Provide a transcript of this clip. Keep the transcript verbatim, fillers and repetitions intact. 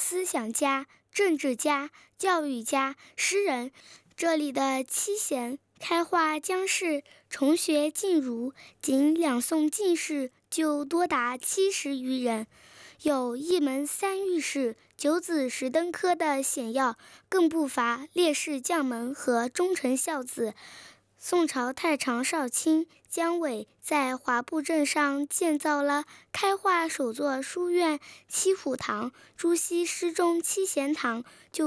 思想家、政治家、教育家、诗人。这里的七贤开化将士，重学进儒，仅两宋进士就多达七十余人，有一门三御史、九子十登科的显要，更不乏烈士将门和忠臣孝子。宋朝太常少卿姜伟在华埠镇上建造了开化首座书院七虎堂，朱熹诗中七贤堂就